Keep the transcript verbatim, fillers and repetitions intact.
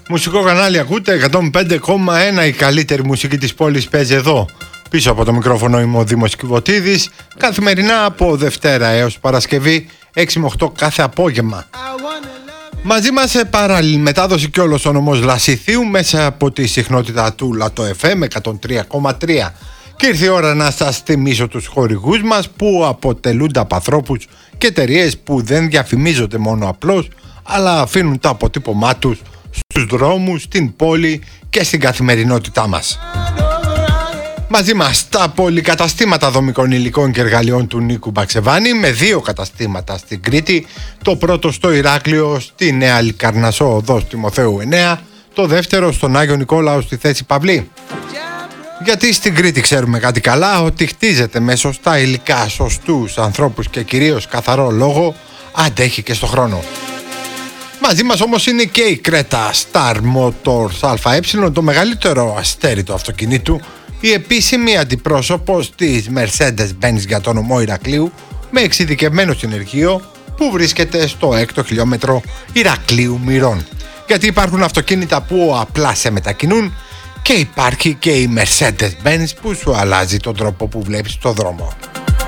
Μουσικό κανάλι ακούτε, εκατόν πέντε κόμμα ένα, η καλύτερη μουσική της πόλης παίζει εδώ. Πίσω από το μικρόφωνο είμαι ο Δήμος Κιβωτίδης, καθημερινά από Δευτέρα έως Παρασκευή, έξι με οκτώ κάθε απόγευμα. Μαζί μας σε παράλληλη μετάδοση και όλος ο νομός Λασιθίου μέσα από τη συχνότητα του Λατό εφ εμ εκατόν τρία κόμμα τρία. Και ήρθε η ώρα να σας θυμίσω τους χορηγούς μας που αποτελούνται από ανθρώπους και εταιρείες που δεν διαφημίζονται μόνο απλώς, αλλά αφήνουν το αποτύπωμά τους στους δρόμους, στην πόλη και στην καθημερινότητά μας. Μαζί μας τα πολυκαταστήματα δομικών υλικών και εργαλειών του Νίκου Μπαξεβάνη, με δύο καταστήματα στην Κρήτη, το πρώτο στο Ηράκλειο στη Νέα Λικαρνασσό οδός Τιμοθέου εννέα, το δεύτερο στον Άγιο Νικόλαο στη Θέση Παυλή. Γιατί στην Κρήτη ξέρουμε κάτι καλά, ότι χτίζεται με σωστά υλικά, σωστούς ανθρώπους και κυρίως καθαρό λόγο, αντέχει και στο χρόνο. Μαζί μας όμως είναι και η Creta Star Motors ΑΕ, το μεγαλύτερο αστέρι του αυτοκινήτου, η επίσημη αντιπρόσωπος της Mercedes-Benz για το νομό Ηρακλείου, με εξειδικευμένο συνεργείο που βρίσκεται στο έκτο χιλιόμετρο Ηρακλείου Μυρών. Γιατί υπάρχουν αυτοκίνητα που απλά σε μετακινούν και υπάρχει και η Mercedes-Benz που σου αλλάζει τον τρόπο που βλέπεις το δρόμο.